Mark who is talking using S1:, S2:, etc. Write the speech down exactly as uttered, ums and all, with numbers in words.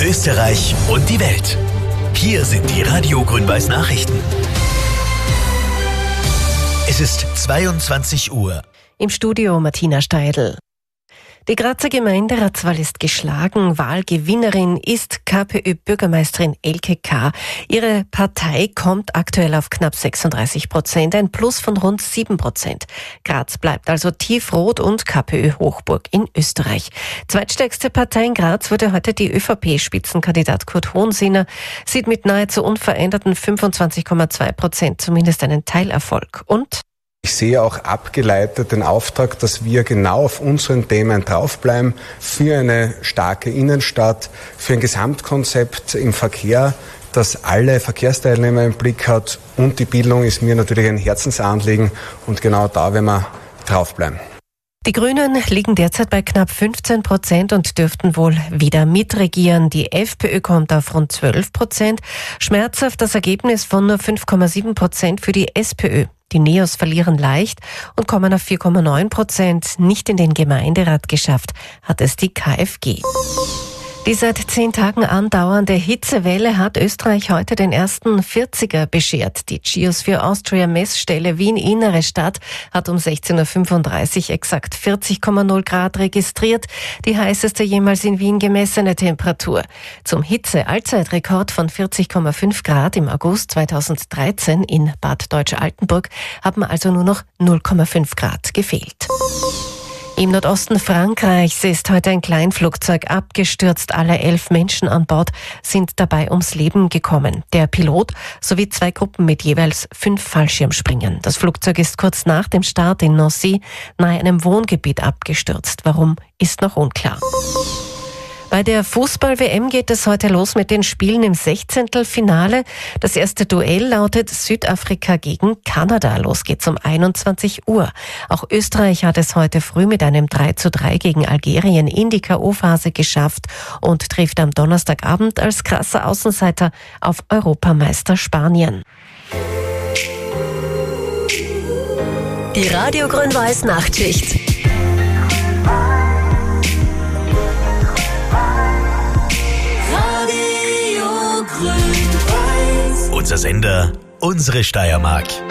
S1: Österreich und die Welt. Hier sind die Radio Grün-Weiß Nachrichten. Es ist zweiundzwanzig Uhr.
S2: Im Studio Martina Steidl. Die Grazer Gemeinderatswahl ist geschlagen. Wahlgewinnerin ist KPÖ-Bürgermeisterin Elke K. Ihre Partei kommt aktuell auf knapp sechsunddreißig Prozent, ein Plus von rund sieben Prozent. Graz bleibt also tiefrot und KPÖ-Hochburg in Österreich. Zweitstärkste Partei in Graz wurde heute die ÖVP-Spitzenkandidat Kurt Hohensinner, sieht mit nahezu unveränderten fünfundzwanzig Komma zwei Prozent zumindest einen Teilerfolg. Und
S3: ich sehe auch abgeleitet den Auftrag, dass wir genau auf unseren Themen draufbleiben, für eine starke Innenstadt, für ein Gesamtkonzept im Verkehr, das alle Verkehrsteilnehmer im Blick hat, und die Bildung ist mir natürlich ein Herzensanliegen und genau da werden wir draufbleiben.
S2: Die Grünen liegen derzeit bei knapp fünfzehn Prozent und dürften wohl wieder mitregieren. Die FPÖ kommt auf rund zwölf Prozent. Schmerzhaft das Ergebnis von nur fünf Komma sieben Prozent für die SPÖ. Die Neos verlieren leicht und kommen auf vier Komma neun Prozent. Nicht in den Gemeinderat geschafft hat es die KfG. Die seit zehn Tagen andauernde Hitzewelle hat Österreich heute den ersten vierziger beschert. Die Geosphere Austria Messstelle Wien Innere Stadt hat um sechzehn Uhr fünfunddreißig exakt vierzig Komma null Grad registriert, die heißeste jemals in Wien gemessene Temperatur. Zum Hitze-Allzeitrekord von vierzig Komma fünf Grad im August zweitausenddreizehn in Bad Deutsch-Altenburg haben also nur noch null Komma fünf Grad gefehlt. Im Nordosten Frankreichs ist heute ein Kleinflugzeug abgestürzt. Alle elf Menschen an Bord sind dabei ums Leben gekommen. Der Pilot sowie zwei Gruppen mit jeweils fünf Fallschirmspringern. Das Flugzeug ist kurz nach dem Start in Nancy nahe einem Wohngebiet abgestürzt. Warum, ist noch unklar. Bei der Fußball-W M geht es heute los mit den Spielen im Sechzehntelfinale. Das erste Duell lautet Südafrika gegen Kanada. Los geht's um einundzwanzig Uhr. Auch Österreich hat es heute früh mit einem drei zu drei gegen Algerien in die K O-Phase geschafft und trifft am Donnerstagabend als krasser Außenseiter auf Europameister Spanien.
S4: Die Radio Grün-Weiß Nachtschicht.
S1: Unser Sender, unsere Steiermark.